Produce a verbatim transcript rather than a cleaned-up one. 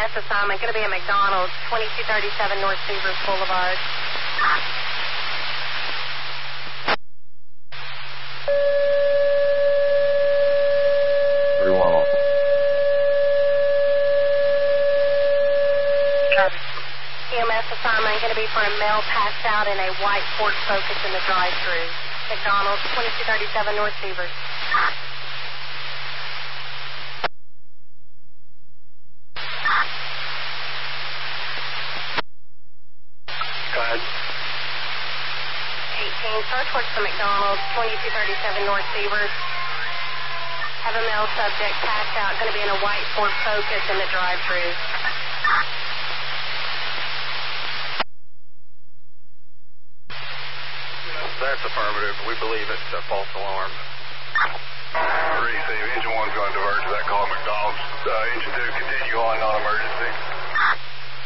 S assignment, going to be at McDonald's, twenty-two thirty-seven North Seavers Boulevard. Everyone off. E M S assignment going to be for a male passed out in a white Ford Focus in the drive-thru. McDonald's, twenty-two thirty-seven North Seavers. Go ahead. eighteen, search works for McDonald's, twenty-two thirty-seven North Seavers. Have a male subject passed out, going to be in a white Ford Focus in the drive-thru. That's affirmative. We believe it's a false alarm. Receive. Engine one's going to divert to that call at McDonald's. Uh, engine two, continue on non-emergency.